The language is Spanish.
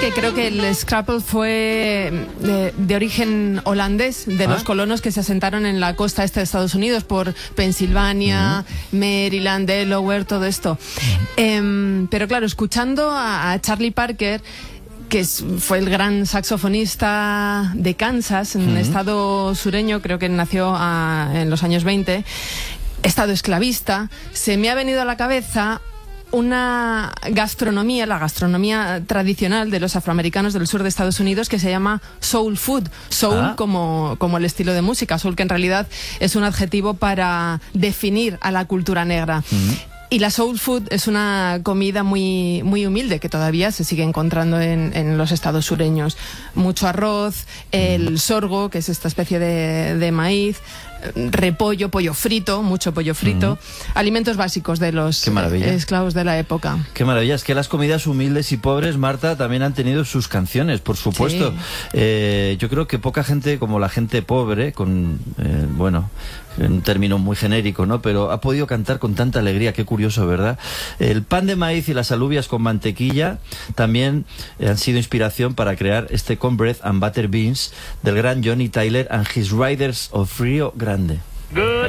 que creo que el Scrapple fue de origen holandés, de los colonos que se asentaron en la costa este de Estados Unidos, por Pensilvania, Maryland, Delaware, todo esto. Pero claro, escuchando a Charlie Parker, que fue el gran saxofonista de Kansas, en un estado sureño, creo que nació en los años 20, estado esclavista, se me ha venido a la cabeza una gastronomía, la gastronomía tradicional de los afroamericanos del sur de Estados Unidos, que se llama soul food. Soul como el estilo de música, soul, que en realidad es un adjetivo para definir a la cultura negra. Y la soul food es una comida muy, muy humilde que todavía se sigue encontrando en los estados sureños. Mucho arroz, el sorgo, que es esta especie de maíz, repollo, pollo frito, mucho pollo frito, alimentos básicos de los esclavos de la época. Qué maravilla, es que las comidas humildes y pobres, Marta, también han tenido sus canciones, por supuesto. Sí. Yo creo que poca gente, como la gente pobre, con, un término muy genérico, ¿no? Pero ha podido cantar con tanta alegría, qué curioso, ¿verdad? El pan de maíz y las alubias con mantequilla también han sido inspiración para crear este Cornbread and Butter Beans del gran Johnny Tyler and His Riders of Rio Grande.